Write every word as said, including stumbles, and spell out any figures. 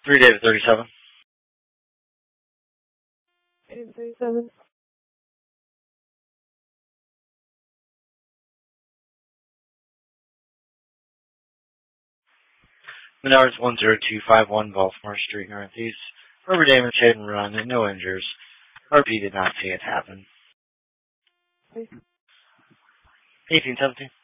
three David thirty-seven. David thirty-seven. Menards one zero two five one Baltimore Street, Northeast. Rubber damage, hit and run, and no injuries. R P did not see it happen. eighteen seventeen.